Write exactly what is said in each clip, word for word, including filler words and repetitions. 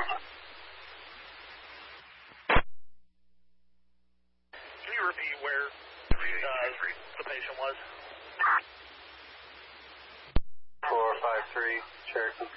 Can you repeat where uh, the patient was? four five three, Cherokee.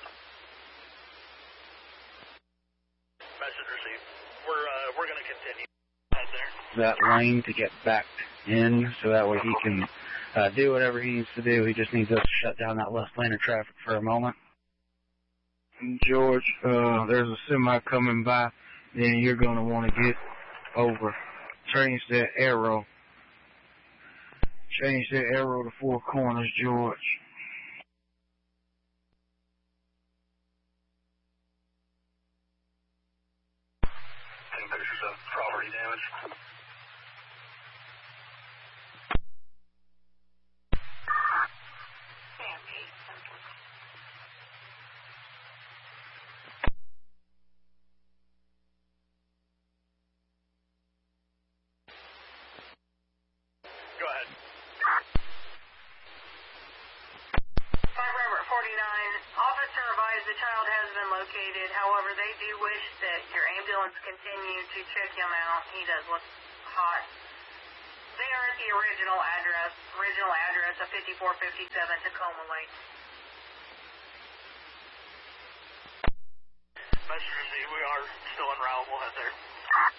Message received. We're uh, we're going to continue out there. That lane to get back in so that way he can uh, do whatever he needs to do. He just needs us to shut down that left lane of traffic for a moment. George, uh, there's a semi coming by, then you're going to want to get over. Change that arrow. Change that arrow to four corners, George. Taking pictures of property damage. Go ahead. Five Robert forty-nine. Officer advised the child has been located. However, they do wish that your ambulance continue to check him out. He does look hot. They are at the original address, original address of fifty-four fifty-seven Tacoma Lake. Message received. We are still en route. We'll head there.